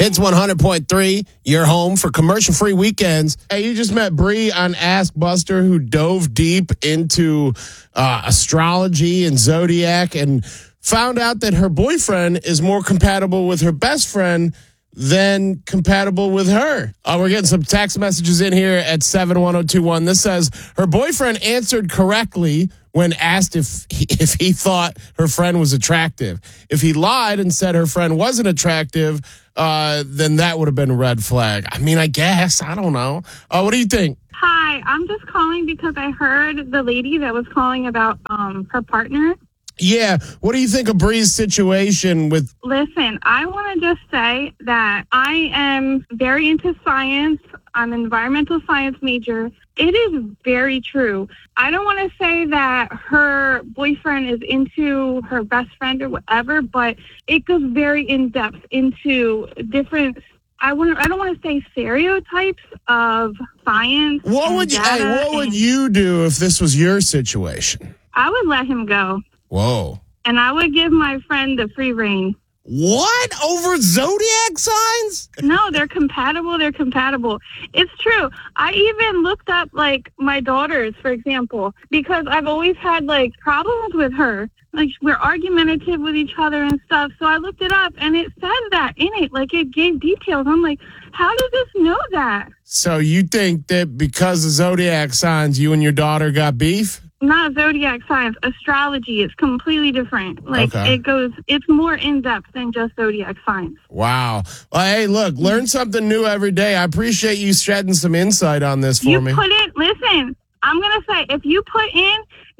Hits 100.3, your home for commercial-free weekends. Hey, you just met Bree on Ask Buster, who dove deep into astrology and zodiac and found out that her boyfriend is more compatible with her best friend than compatible with her. We're getting some text messages in here at 71021. This says her boyfriend answered correctly when asked if he thought her friend was attractive. If he lied and said her friend wasn't attractive, then that would have been a red flag. I mean, I guess. I don't know. What do you think? Hi, I'm just calling because I heard the lady that was calling about her partner. Yeah. What do you think of Bree's situation with... Listen, I want to just say that I am very into science. I'm an environmental science major. It is very true. I don't want to say that her boyfriend is into her best friend or whatever, but it goes very in-depth into different... I don't want to say stereotypes of science. What would you do if this was your situation? I would let him go. Whoa. And I would give my friend the free rein. What? Over zodiac signs? No, they're compatible. They're compatible. It's true. I even looked up, my daughters, for example, because I've always had, problems with her. We're argumentative with each other and stuff. So I looked it up, and it said that in it. It gave details. I'm like, how does this know that? So you think that because of zodiac signs, you and your daughter got beef? Not zodiac signs, astrology. It's completely different. Okay. It's more in-depth than just zodiac signs. Wow. Well, hey, look, learn something new every day. I appreciate you shedding some insight on this for me. Listen, I'm going to say, if you put in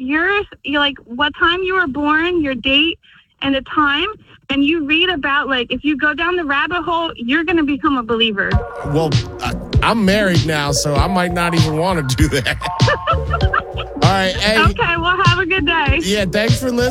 what time you were born, your date, and the time, and you read about, if you go down the rabbit hole, you're going to become a believer. Well, I'm married now, so I might not even want to do that. All right. Hey. Okay, well, have a good day. Yeah, thanks for listening.